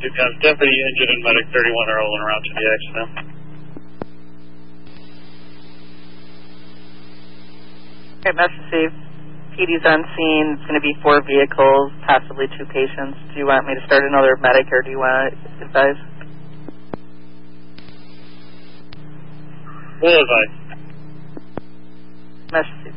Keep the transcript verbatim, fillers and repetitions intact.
Two guns, deputy, engine, and medic thirty-one are rolling around to the accident. Okay, message received. P D's on scene. It's going to be four vehicles, possibly two patients. Do you want me to start another medic, or do you want to advise? We'll advise. Message received.